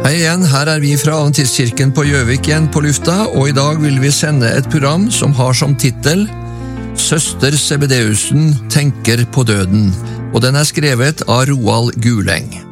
Hei igjen, her er vi fra Adventistkirken på Gjøvik igjen på lufta, og i dag vil vi sende et program som har som titel Søster Sebedeusen tenker på døden, og den er skrevet av Roald Guleng.